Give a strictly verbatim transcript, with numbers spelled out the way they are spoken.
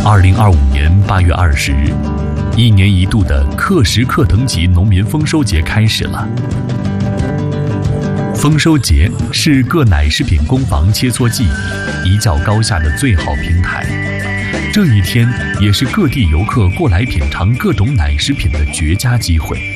二零二五年八月二十日，一年一度的克什克腾旗农民丰收节开始了。丰收节是各奶食品工坊切磋技艺、一较高下的最好平台。这一天也是各地游客过来品尝各种奶食品的绝佳机会。